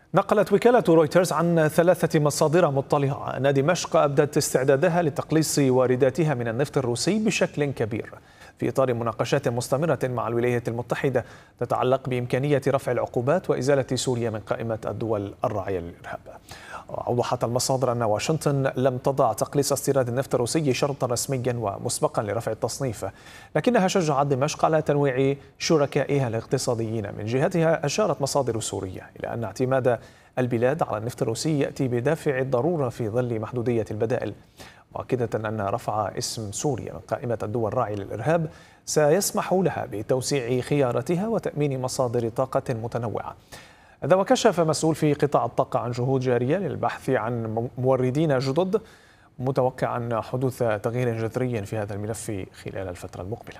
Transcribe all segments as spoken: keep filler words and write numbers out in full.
نقلت وكالة رويترز عن ثلاثة مصادر مطلعة أن دمشق أبدت استعدادها لتقليص وارداتها من النفط الروسي بشكل كبير في إطار مناقشات مستمرة مع الولايات المتحدة تتعلق بإمكانية رفع العقوبات وإزالة سوريا من قائمة الدول الراعية للإرهاب. أوضحت المصادر أن واشنطن لم تضع تقليص استيراد النفط الروسي شرطا رسميا ومسبقا لرفع التصنيف، لكنها شجعت دمشق على تنويع شركائها الاقتصاديين. من جهتها أشارت مصادر سورية إلى أن اعتماد البلاد على النفط الروسي يأتي بدافع الضرورة في ظل محدودية البدائل، مؤكدة أن رفع اسم سوريا من قائمة الدول الراعية للإرهاب سيسمح لها بتوسيع خياراتها وتأمين مصادر طاقة متنوعة. هذا وكشف مسؤول في قطاع الطاقة عن جهود جارية للبحث عن موردين جدد، متوقعا حدوث تغيير جذري في هذا الملف خلال الفترة المقبلة.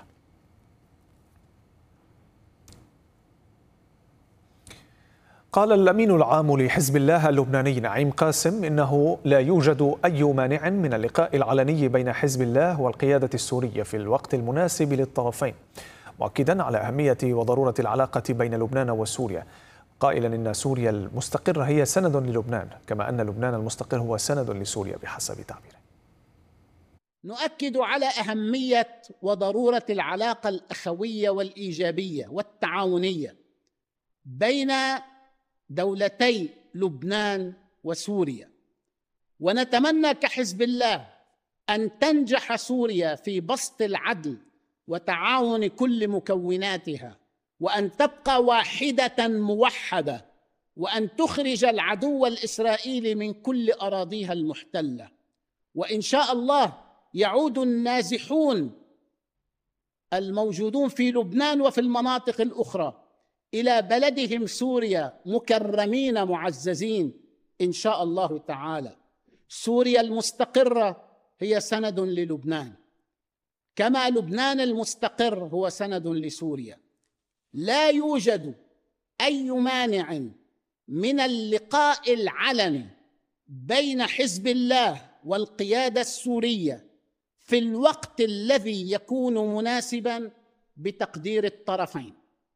قال الأمين العام لحزب الله اللبناني نعيم قاسم إنه لا يوجد أي مانع من اللقاء العلني بين حزب الله والقيادة السورية في الوقت المناسب للطرفين، مؤكدا على أهمية وضرورة العلاقة بين لبنان وسوريا، قائلا إن سوريا المستقرة هي سند للبنان كما أن لبنان المستقر هو سند لسوريا بحسب تعبيره. نؤكد على أهمية وضرورة العلاقة الأخوية والإيجابية والتعاونية بين دولتي لبنان وسوريا، ونتمنى كحزب الله أن تنجح سوريا في بسط العدل وتعاون كل مكوناتها، وأن تبقى واحدة موحدة، وأن تخرج العدو الإسرائيلي من كل أراضيها المحتلة. وإن شاء الله يعود النازحون الموجودون في لبنان وفي المناطق الأخرى إلى بلدهم سوريا مكرمين معززين إن شاء الله تعالى. سوريا المستقرة هي سند للبنان كما لبنان المستقر هو سند لسوريا. لا يوجد أي مانع من اللقاء العلني بين حزب الله والقيادة السورية في الوقت الذي يكون مناسباً بتقدير الطرفين.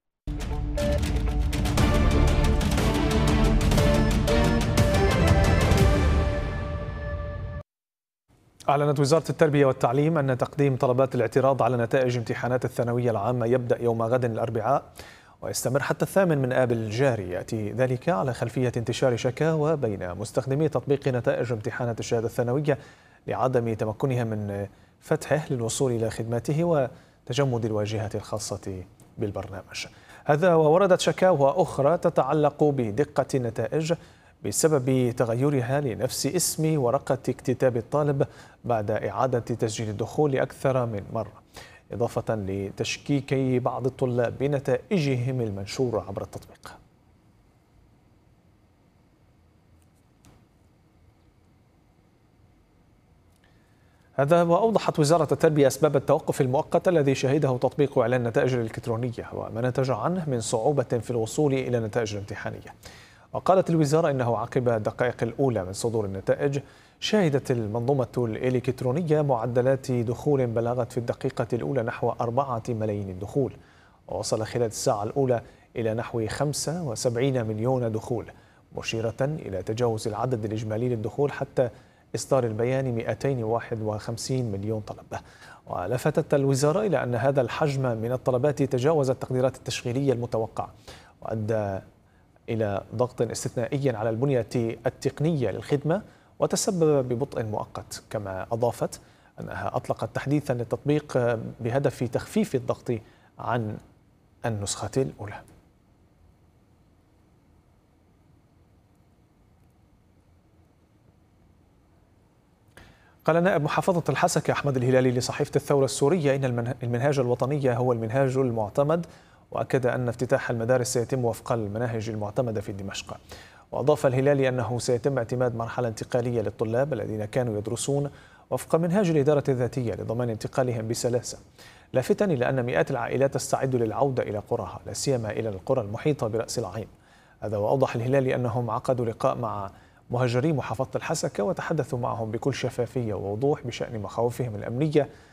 أعلنت وزارة التربية والتعليم أن تقديم طلبات الاعتراض على نتائج امتحانات الثانوية العامة يبدأ يوم غد الأربعاء ويستمر حتى الثامن من آب الجاري. يأتي ذلك على خلفية انتشار شكاوى بين مستخدمي تطبيق نتائج امتحانات الشهادة الثانوية لعدم تمكنهم من فتحه للوصول إلى خدماته وتجمد الواجهة الخاصة بالبرنامج. هذا ووردت شكاوى أخرى تتعلق بدقة النتائج بسبب تغيرها لنفس اسم ورقة اكتتاب الطالب بعد إعادة تسجيل الدخول أكثر من مرة، إضافة لتشكيك بعض الطلاب بنتائجهم المنشورة عبر التطبيق. هذا وأوضحت وزارة التربية أسباب التوقف المؤقت الذي شهده تطبيق إعلان النتائج الإلكترونية وما نتج عنه من صعوبة في الوصول إلى النتائج الامتحانية. وقالت الوزارة إنه عقب الدقائق الأولى من صدور النتائج شهدت المنظومة الإلكترونية معدلات دخول بلغت في الدقيقة الأولى نحو أربعة ملايين دخول، ووصل خلال الساعة الأولى إلى نحو خمسة وسبعين مليون دخول، مشيرة إلى تجاوز العدد الإجمالي للدخول حتى إصدار البيان مئتين وواحد وخمسين مليون طلب. ولفتت الوزارة إلى أن هذا الحجم من الطلبات تجاوز التقديرات التشغيلية المتوقعة وأدى إلى ضغط استثنائي على البنية التقنية للخدمة وتسبب ببطء مؤقت. كما أضافت أنها أطلقت تحديثا للتطبيق بهدف تخفيف الضغط عن النسخة الأولى. قال نائب محافظة الحسكة أحمد الهلالي لصحيفة الثورة السورية إن المنهاج الوطني هو المنهاج المعتمد، وأكد أن افتتاح المدارس سيتم وفق المناهج المعتمدة في دمشق. وأضاف الهلالي أنه سيتم اعتماد مرحلة انتقالية للطلاب الذين كانوا يدرسون وفق منهاج الإدارة الذاتية لضمان انتقالهم بسلاسة، لافتا إلى أن مئات العائلات تستعد للعودة إلى قراها لا سيما إلى القرى المحيطة برأس العين. هذا وأوضح الهلالي أنهم عقدوا لقاء مع مهاجري محافظة الحسكة وتحدثوا معهم بكل شفافية ووضوح بشأن مخاوفهم الأمنية